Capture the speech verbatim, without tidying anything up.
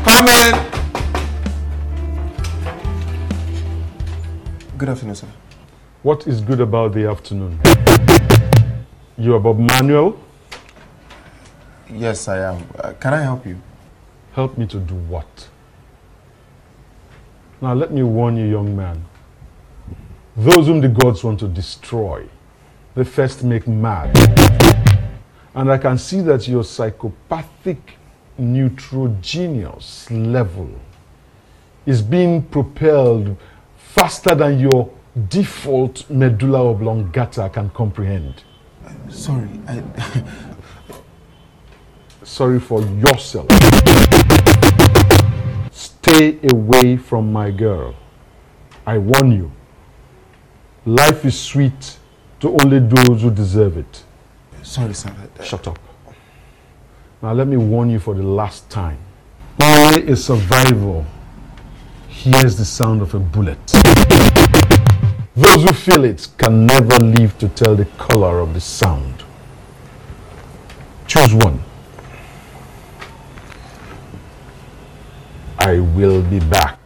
Come in. Good afternoon, sir. What is good about the afternoon? You are Bob Manuel? Yes, I am. Uh, can I help you? Help me to do what? Now let me warn you, young man. Those whom the gods want to destroy, they first make mad. And I can see that your psychopathic neutrogenius level is being propelled faster than your default medulla oblongata can comprehend. Uh, sorry, I... Sorry for yourself. Stay away from my girl. I warn you. Life is sweet to only those who deserve it. Sorry, sir. Shut up. Now let me warn you for the last time. Only a survivor hears the sound of a bullet. Those who feel it can never live to tell the color of the sound. Choose one. I will be back.